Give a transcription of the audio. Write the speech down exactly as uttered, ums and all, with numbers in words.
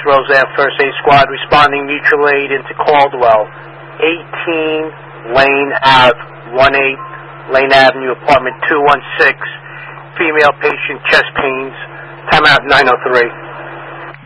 Roseanne First Aid Squad responding mutual aid into Caldwell, eighteen Lane Avenue, eighteen Lane Avenue, apartment two one six, female patient, chest pains, timeout nine oh three.